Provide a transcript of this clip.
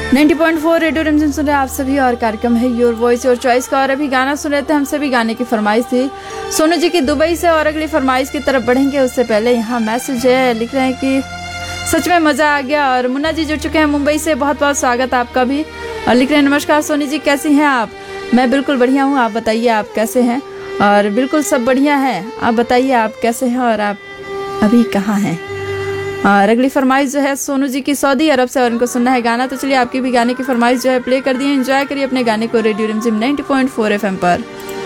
90.4 radio रिमझिम सुन रहे आप सभी और कार्यक्रम है योर वॉइस योर चॉइस का। और अभी गाना सुन रहे थे, हम सभी गाने की फरमाइश थी सोनू जी की दुबई से। और अगली फरमाइश की तरफ बढ़ेंगे उससे पहले यहाँ मैसेज है, लिख रहे हैं कि सच में मज़ा आ गया। और मुन्ना जी जुड़ चुके हैं मुंबई से, बहुत बहुत स्वागत आपका भी। और लिख रहे हैं नमस्कार सोनी जी, कैसी हैं आप? मैं बिल्कुल बढ़िया हूँ, आप बताइए आप कैसे हैं? और बिल्कुल सब बढ़िया है, आप बताइए आप कैसे हैं और आप अभी कहाँ हैं? और अगली फरमाइश जो है सोनू जी की सऊदी अरब से और उनको सुनना है गाना। तो चलिए आपकी भी गाने की फरमाइश जो है प्ले कर दिए, एंजॉय करिए अपने गाने को रेडियो रिमझिम 90.4 FM पर।